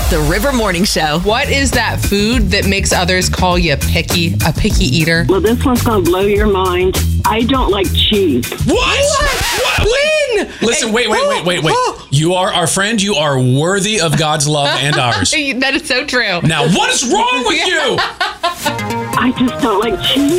The River Morning Show. What is that food that makes others call you a picky eater? Well, this one's going to blow your mind. I don't like cheese. What? Lynn! Listen, wait. You are our friend. You are worthy of God's love and ours. That is so true. Now, what is wrong with you? I just don't like cheese.